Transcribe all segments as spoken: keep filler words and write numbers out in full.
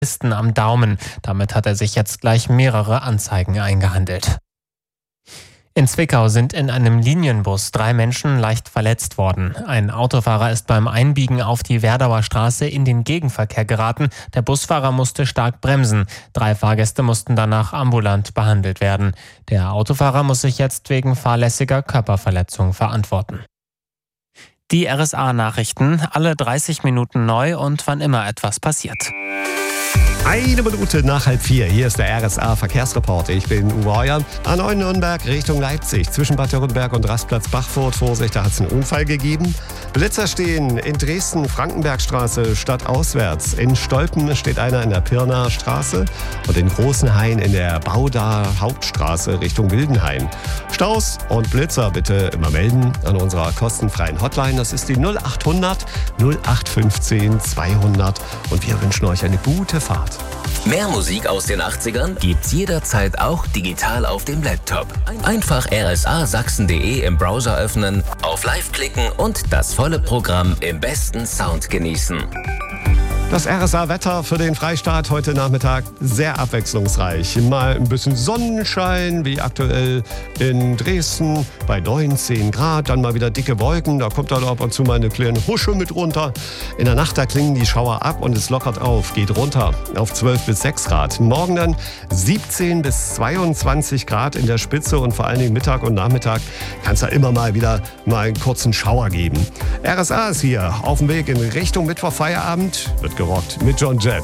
Polizisten am Daumen. Damit hat er sich jetzt gleich mehrere Anzeigen eingehandelt. In Zwickau sind in einem Linienbus drei Menschen leicht verletzt worden. Ein Autofahrer ist beim Einbiegen auf die Werdauer Straße in den Gegenverkehr geraten. Der Busfahrer musste stark bremsen. Drei Fahrgäste mussten danach ambulant behandelt werden. Der Autofahrer muss sich jetzt wegen fahrlässiger Körperverletzung verantworten. Die R S A-Nachrichten, alle dreißig Minuten neu und wann immer etwas passiert. Eine Minute nach halb vier. Hier ist der R S A-Verkehrsreport. Ich bin Uwe Heuer. A neun Nürnberg Richtung Leipzig. Zwischen Bad Dürrenberg und Rastplatz Bachfurt. Vorsicht, da hat es einen Unfall gegeben. Blitzer stehen in Dresden, Frankenbergstraße, stadtauswärts. In Stolpen steht einer in der Pirnaer Straße. Und in Großenhain in der Baudaer Hauptstraße Richtung Wildenhain. Staus und Blitzer bitte immer melden an unserer kostenfreien Hotline. Das ist die null acht hundert null acht fünfzehn zweihundert. Und wir wünschen euch eine gute Fahrt. Mehr Musik aus den achtzigern gibt's jederzeit auch digital auf dem Laptop. Einfach r s a sachsen punkt d e im Browser öffnen, auf Live klicken und das volle Programm im besten Sound genießen. Das R S A-Wetter für den Freistaat heute Nachmittag sehr abwechslungsreich. Mal ein bisschen Sonnenschein, wie aktuell in Dresden bei neunzehn Grad. Dann mal wieder dicke Wolken, da kommt dann ab und zu mal eine kleine Husche mit runter. In der Nacht, da klingen die Schauer ab und es lockert auf, geht runter auf zwölf bis sechs Grad. Morgen dann siebzehn bis zweiundzwanzig Grad in der Spitze und vor allen Dingen Mittag und Nachmittag kann es da immer mal wieder mal einen kurzen Schauer geben. R S A ist hier auf dem Weg in Richtung Mittwochfeierabend. Wird gerockt mit John Jett.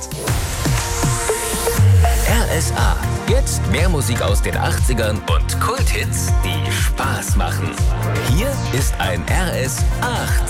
R S A. Jetzt mehr Musik aus den achtzigern und Kulthits, die Spaß machen. Hier ist ein R S A.